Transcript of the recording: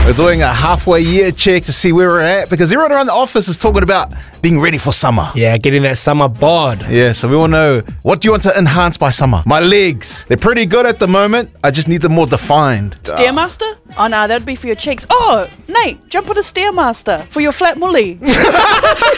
We're doing a halfway year check to see where we're at because everyone around the office is talking about being ready for summer. Yeah, getting that summer bod. Yeah, so we want to know, what do you want to enhance by summer? My legs. They're pretty good at the moment. I just need them more defined. Stairmaster? Oh no, that'd be for your cheeks. Oh, Nate, jump on a Stairmaster for your flat mully.